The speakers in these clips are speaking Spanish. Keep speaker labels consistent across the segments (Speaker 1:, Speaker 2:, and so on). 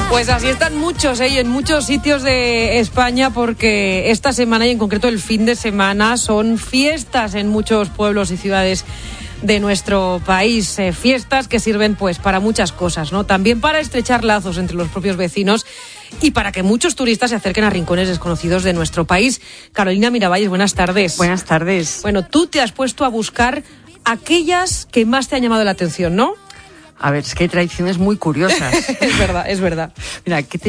Speaker 1: Pues así están muchos, y en muchos sitios de España, porque esta semana y en concreto el fin de semana son fiestas en muchos pueblos y ciudades de nuestro país, fiestas que sirven pues para muchas cosas, ¿no? También para estrechar lazos entre los propios vecinos y para que muchos turistas se acerquen a rincones desconocidos de nuestro país. Carolina Miravalles, buenas tardes.
Speaker 2: Buenas tardes.
Speaker 1: Bueno, tú te has puesto a buscar aquellas que más te han llamado la atención, ¿no?
Speaker 2: A ver, es que hay tradiciones muy curiosas.
Speaker 1: Es verdad, es verdad.
Speaker 2: Mira, ¿qué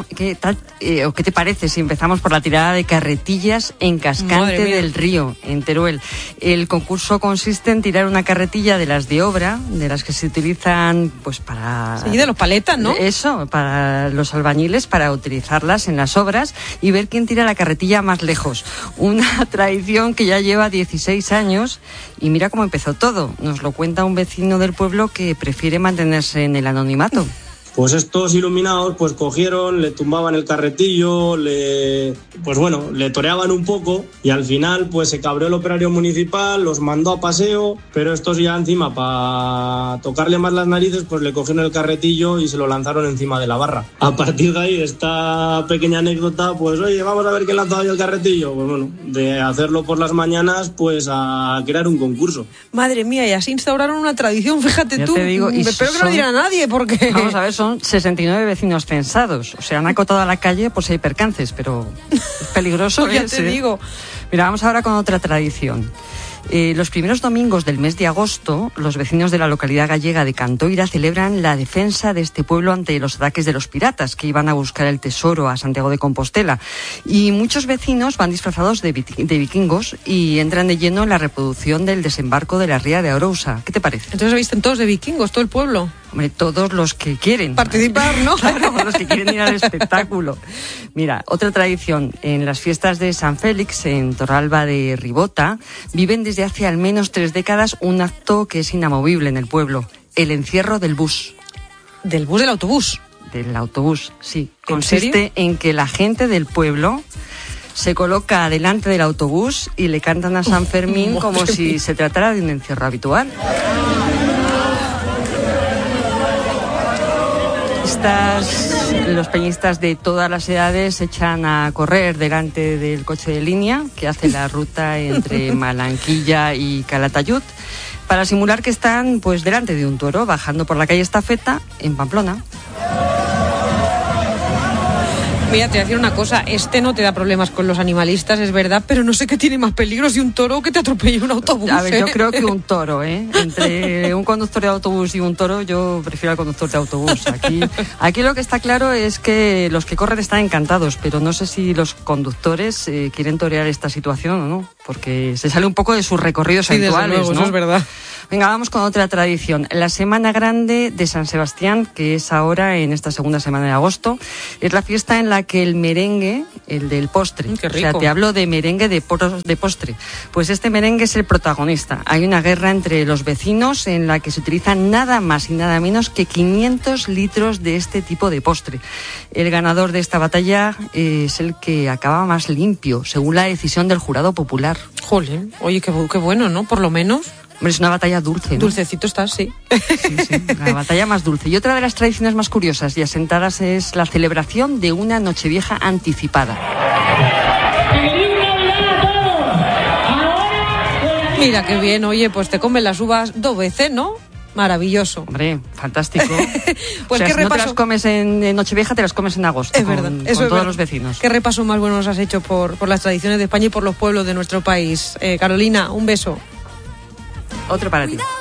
Speaker 2: te parece si empezamos por la tirada de carretillas en Cascante del Río, en Teruel? El concurso consiste en tirar una carretilla de las de obra, de las que se utilizan pues para...
Speaker 1: Sí, de los paletas, ¿no?
Speaker 2: Eso, para los albañiles, para utilizarlas en las obras y ver quién tira la carretilla más lejos. Una tradición que ya lleva 16 años y mira cómo empezó todo. Nos lo cuenta un vecino del pueblo que prefiere mantenerse en el anonimato.
Speaker 3: Pues estos iluminados pues cogieron, le tumbaban el carretillo, le toreaban un poco y al final pues se cabreó el operario municipal, los mandó a paseo, pero estos ya encima para tocarle más las narices pues le cogieron el carretillo y se lo lanzaron encima de la barra. A partir de ahí esta pequeña anécdota, pues oye, vamos a ver quién lanzaba yo el carretillo. Pues bueno, de hacerlo por las mañanas pues a crear un concurso.
Speaker 1: Madre mía, y así instauraron una tradición, fíjate
Speaker 2: ya
Speaker 1: tú.
Speaker 2: Te digo, y
Speaker 1: espero que no lo diga a nadie porque...
Speaker 2: Vamos a ver, son 69 vecinos censados. O sea, han acotado a la calle por si hay percances, pero es peligroso.
Speaker 1: Ya te digo.
Speaker 2: Mira, vamos ahora con otra tradición. Los primeros domingos del mes de agosto, los vecinos de la localidad gallega de Cantoira celebran la defensa de este pueblo ante los ataques de los piratas que iban a buscar el tesoro a Santiago de Compostela. Y muchos vecinos van disfrazados de vikingos y entran de lleno en la reproducción del desembarco de la ría de Arousa. ¿Qué te parece?
Speaker 1: Entonces visten todos de vikingos, todo el pueblo.
Speaker 2: Hombre, todos los que quieren
Speaker 1: participar, ¿no?
Speaker 2: Claro, los que quieren ir al espectáculo. Mira, otra tradición. En las fiestas de San Félix, en Torralba de Ribota, viven desde hace al menos 3 décadas un acto que es inamovible en el pueblo: el encierro del bus.
Speaker 1: ¿Del bus, del autobús?
Speaker 2: Del autobús, sí. Consiste en que la gente del pueblo se coloca delante del autobús y le cantan a San Fermín como si se tratara de un encierro habitual. Los peñistas de todas las edades se echan a correr delante del coche de línea que hace la ruta entre Malanquilla y Calatayud para simular que están pues delante de un toro bajando por la calle Estafeta en Pamplona.
Speaker 1: Mira, te voy a decir una cosa, no te da problemas con los animalistas, es verdad, pero no sé qué tiene más peligro, si un toro o que te atropelle un autobús.
Speaker 2: A ver, yo creo que un toro, entre un conductor de autobús y un toro, yo prefiero al conductor de autobús. Aquí lo que está claro es que los que corren están encantados, pero no sé si los conductores quieren torear esta situación o no, porque se sale un poco de sus recorridos habituales,
Speaker 1: desde luego,
Speaker 2: ¿no?
Speaker 1: Eso es verdad.
Speaker 2: Venga, vamos con otra tradición. La Semana Grande de San Sebastián, que es ahora en esta segunda semana de agosto, es la fiesta en la que el merengue, el del postre,
Speaker 1: qué rico.
Speaker 2: O sea, te hablo de merengue de postre, pues este merengue es el protagonista. Hay una guerra entre los vecinos en la que se utilizan nada más y nada menos que 500 litros de este tipo de postre. El ganador de esta batalla es el que acaba más limpio, según la decisión del jurado popular.
Speaker 1: Jolín, oye, qué bueno, ¿no? Por lo menos.
Speaker 2: Hombre, es una batalla dulce, ¿no?
Speaker 1: Dulcecito está, sí.
Speaker 2: Sí, la batalla más dulce. Y otra de las tradiciones más curiosas y asentadas es la celebración de una Nochevieja anticipada.
Speaker 1: Mira qué bien, oye, pues te comen las uvas 2 veces, ¿no? Maravilloso.
Speaker 2: Hombre, fantástico.
Speaker 1: Pues
Speaker 2: o sea,
Speaker 1: qué
Speaker 2: si
Speaker 1: repaso.
Speaker 2: No te las comes en Nochevieja, te las comes en agosto.
Speaker 1: Es verdad,
Speaker 2: con
Speaker 1: eso es
Speaker 2: todos
Speaker 1: verdad.
Speaker 2: Los vecinos.
Speaker 1: Qué repaso más bueno nos has hecho por las tradiciones de España y por los pueblos de nuestro país. Carolina, un beso.
Speaker 2: Otro para ti.